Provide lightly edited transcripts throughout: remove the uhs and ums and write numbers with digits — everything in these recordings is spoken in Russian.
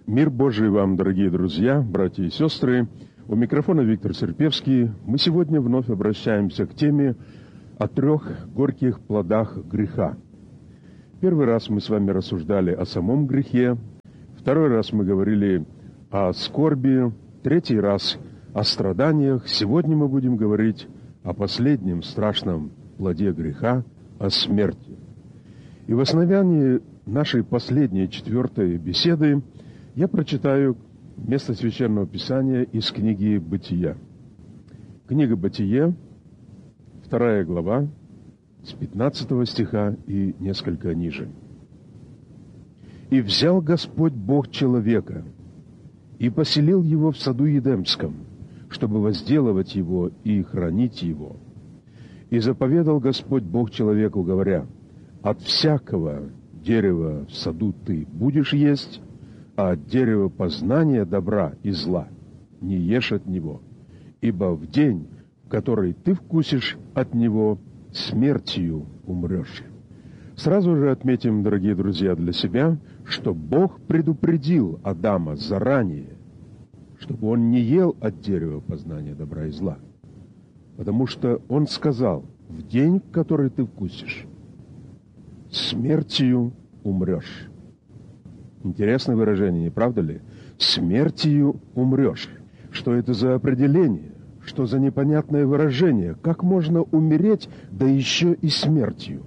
Мир Божий вам, дорогие друзья, братья и сестры. У микрофона Виктор Серпевский. Мы сегодня вновь обращаемся к теме о 3 горьких плодах греха. Первый раз мы с вами рассуждали о самом грехе, второй раз мы говорили о скорби, третий раз о страданиях. Сегодня мы будем говорить о последнем страшном плоде греха, о смерти. И в основании нашей последней, 4-й беседы я прочитаю место Священного Писания из книги «Бытия». Книга «Бытие», 2 глава, с 15 стиха и несколько ниже. «И взял Господь Бог человека, и поселил его в саду Едемском, чтобы возделывать его и хранить его. И заповедал Господь Бог человеку, говоря: от всякого дерева в саду ты будешь есть, а от дерева познания добра и зла не ешь от него, ибо в день, в который ты вкусишь от него, смертью умрешь». Сразу же отметим, дорогие друзья, для себя, что Бог предупредил Адама заранее, чтобы он не ел от дерева познания добра и зла, потому что он сказал: в день, в который ты вкусишь, смертью умрешь. Интересное выражение, не правда ли? Смертью умрешь. Что это за определение? Что за непонятное выражение? Как можно умереть, да еще и смертью?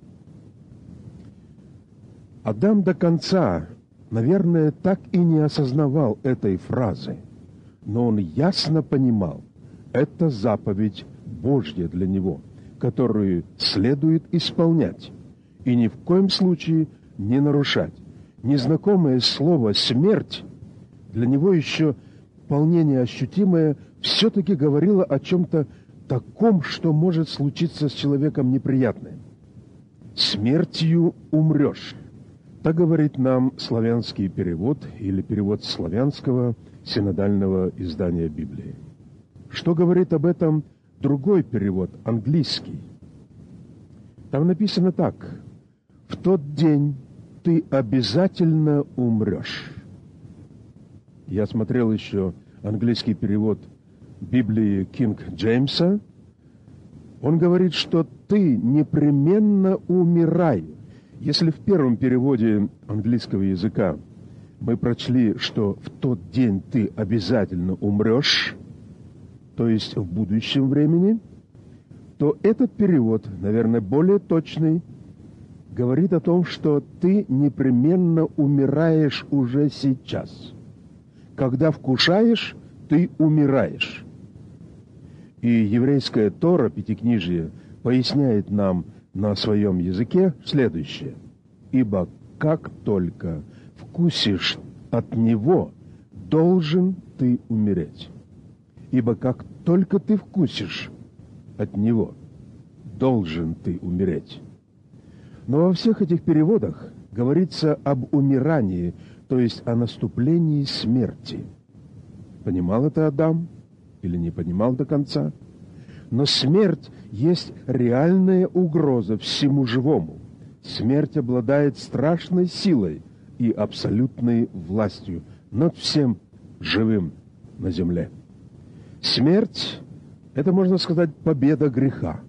Адам до конца, наверное, так и не осознавал этой фразы, но он ясно понимал, это заповедь Божья для него, которую следует исполнять и ни в коем случае не нарушать. Незнакомое слово «смерть» для него еще вполне неощутимое все-таки говорило о чем-то таком, что может случиться с человеком неприятным. «Смертью умрешь». Так говорит нам славянский перевод или перевод славянского синодального издания Библии. Что говорит об этом другой перевод, английский? Там написано так: «В тот день ты обязательно умрешь». Я смотрел еще английский перевод Библии Кинг Джеймса. Он говорит, что ты непременно умираешь. Если в первом переводе английского языка мы прочли, что в тот день ты обязательно умрешь, то есть в будущем времени, то этот перевод, наверное, более точный, говорит о том, что ты непременно умираешь уже сейчас. Когда вкушаешь, ты умираешь. И еврейская Тора, Пятикнижие, поясняет нам на своем языке следующее: «Ибо как только вкусишь от него, должен ты умереть». Ибо как только ты вкусишь от него, должен ты умереть. Но во всех этих переводах говорится об умирании, то есть о наступлении смерти. Понимал это Адам или не понимал до конца? Но смерть есть реальная угроза всему живому. Смерть обладает страшной силой и абсолютной властью над всем живым на земле. Смерть — это, можно сказать, победа греха.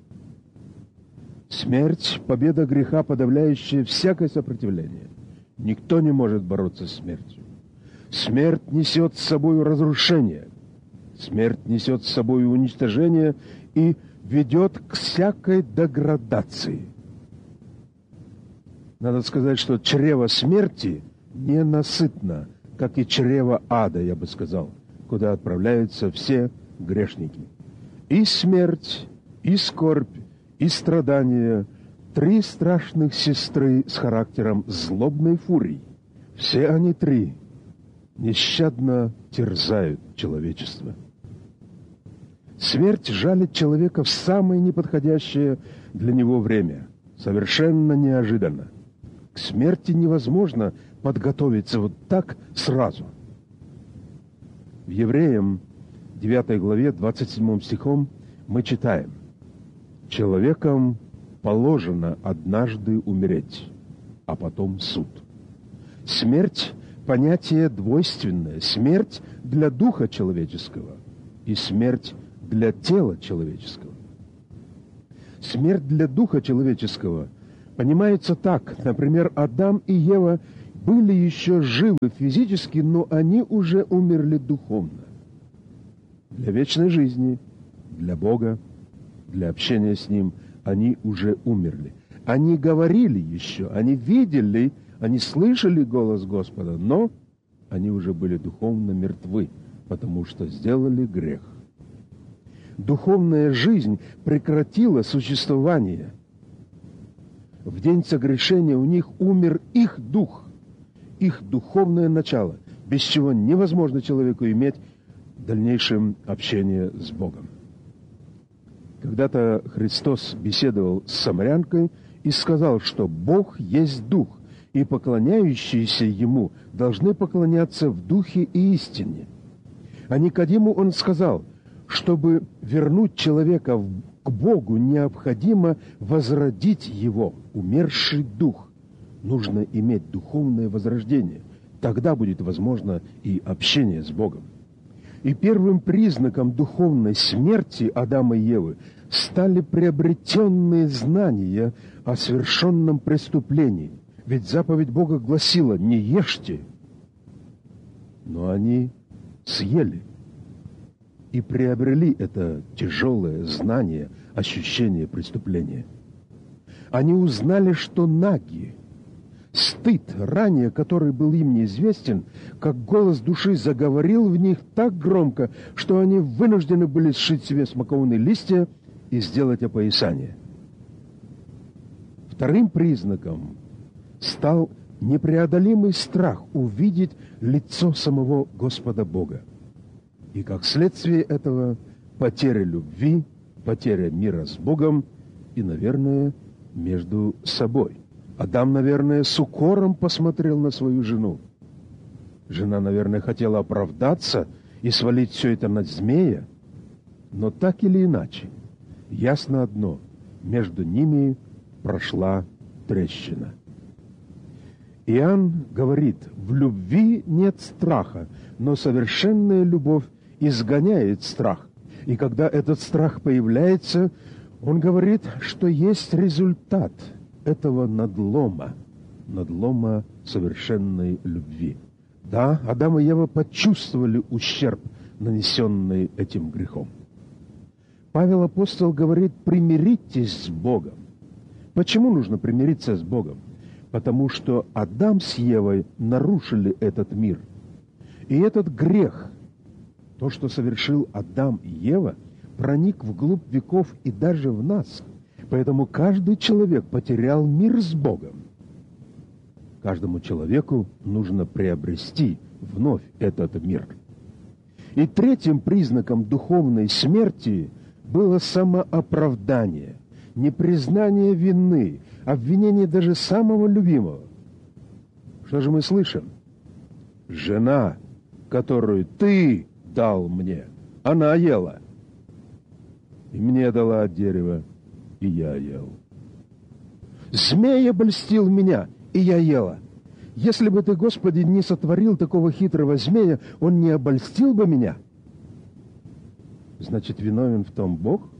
Смерть — победа греха, подавляющая всякое сопротивление. Никто не может бороться с смертью. Смерть несет с собой разрушение. Смерть несет с собой уничтожение и ведет к всякой деградации. Надо сказать, что чрево смерти ненасытно, как и чрево ада, я бы сказал, куда отправляются все грешники. И смерть, и скорбь, и страдания — 3 страшных сестры с характером злобной фурии. Все они 3 нещадно терзают человечество. Смерть жалит человека в самое неподходящее для него время, совершенно неожиданно. К смерти невозможно подготовиться вот так сразу. В Евреям 9 главе 27 стихом мы читаем: «Человеком положено однажды умереть, а потом суд». Смерть понятие двойственное. Смерть для духа человеческого и смерть для тела человеческого. Смерть для духа человеческого понимается так. Например, Адам и Ева были еще живы физически, но они уже умерли духовно. Для вечной жизни, для Бога, для общения с Ним они уже умерли. Они говорили еще, они видели, они слышали голос Господа, но они уже были духовно мертвы, потому что сделали грех. Духовная жизнь прекратила существование. В день согрешения у них умер их дух, их духовное начало, без чего невозможно человеку иметь дальнейшее общение с Богом. Когда-то Христос беседовал с самарянкой и сказал, что Бог есть Дух, и поклоняющиеся Ему должны поклоняться в Духе и истине. А Никодиму Он сказал, чтобы вернуть человека к Богу, необходимо возродить его, умерший дух. Нужно иметь духовное возрождение. Тогда будет возможно и общение с Богом. И первым признаком духовной смерти Адама и Евы стали приобретенные знания о совершенном преступлении. Ведь заповедь Бога гласила: «Не ешьте». Но они съели и приобрели это тяжелое знание, ощущение преступления. Они узнали, что наги. Стыд, ранее который был им неизвестен, как голос души заговорил в них так громко, что они вынуждены были сшить себе смоковные листья и сделать опоясание. Вторым признаком стал непреодолимый страх увидеть лицо самого Господа Бога. И как следствие этого потеря любви, потеря мира с Богом и, наверное, между собой. Адам, наверное, с укором посмотрел на свою жену. Жена, наверное, хотела оправдаться и свалить все это на змея. Но так или иначе, ясно одно: между ними прошла трещина. Иоанн говорит: в любви нет страха, но совершенная любовь изгоняет страх. И когда этот страх появляется, он говорит, что есть результат этого надлома совершенной любви. Да, Адам и Ева почувствовали ущерб, нанесенный этим грехом. Павел апостол говорит: примиритесь с Богом. Почему нужно примириться с Богом? Потому что Адам с Евой нарушили этот мир. И этот грех, то, что совершил Адам и Ева, проник вглубь веков и даже в нас. Поэтому каждый человек потерял мир с Богом. Каждому человеку нужно приобрести вновь этот мир. И третьим признаком духовной смерти было самооправдание, непризнание вины, обвинение даже самого любимого. Что же мы слышим? Жена, которую ты дал мне, она ела. И мне дала от дерева, и я ел. Змей обольстил меня, и я ела. Если бы ты, Господи, не сотворил такого хитрого змея, он не обольстил бы меня. Значит, виновен в том Бог?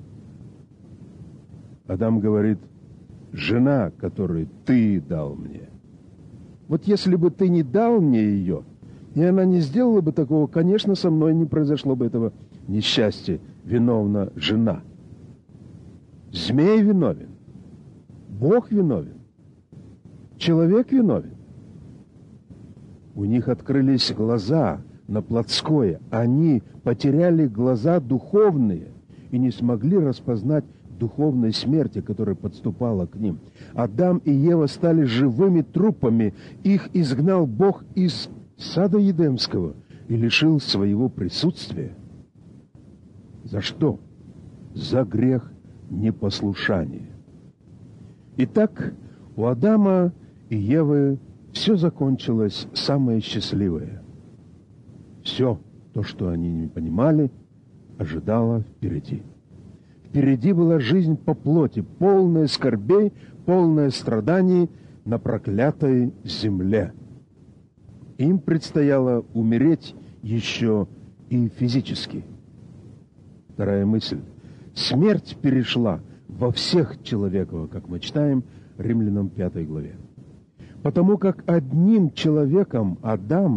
Адам говорит: жена, которую ты дал мне. Вот если бы ты не дал мне ее, и она не сделала бы такого, конечно, со мной не произошло бы этого несчастья. Виновна жена. Змей виновен. Бог виновен. Человек виновен. У них открылись глаза на плотское. Они потеряли глаза духовные и не смогли распознать духовной смерти, которая подступала к ним. Адам и Ева стали живыми трупами. Их изгнал Бог из сада Едемского и лишил своего присутствия. За что? За грех непослушания. Итак, у Адама и Евы все закончилось самое счастливое. Все то, что они не понимали, ожидало впереди. Впереди была жизнь по плоти, полная скорбей, полная страданий на проклятой земле. Им предстояло умереть еще и физически. Вторая мысль. Смерть перешла во всех человеков, как мы читаем Римлянам 5 главе. Потому как одним человеком, Адам,